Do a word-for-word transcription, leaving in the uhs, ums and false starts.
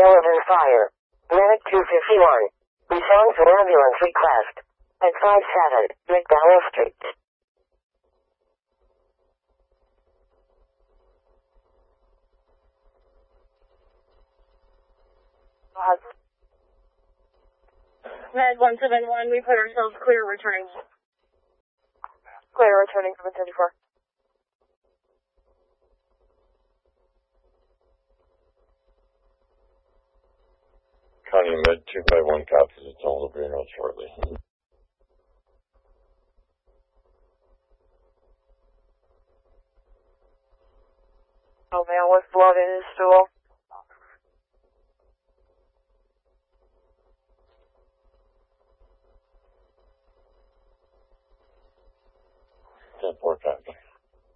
Sullivan Fire. Medic two fifty-one. Respond to ambulance request. At five seven, McDowell Street. Med one seven one, we put ourselves clear returning. Clear returning seven seventy-four. County Med two five one copies. It's all over here shortly. Oh man, with blood in his stool.